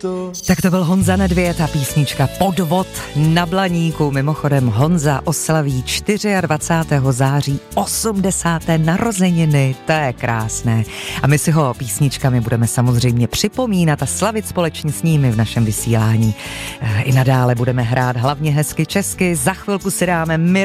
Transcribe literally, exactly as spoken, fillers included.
to. Tak to byl Honza Nedvěd a písnička Podvod na Blaníku. Mimochodem Honza oslaví dvacátého čtvrtého září osmdesáté narozeniny. To je krásné. A my si ho písničkami budeme samozřejmě připomínat a slavit společně s nimi v našem vysílání. I nadále budeme hrát hlavně hezky česky. Za chvilku si dáme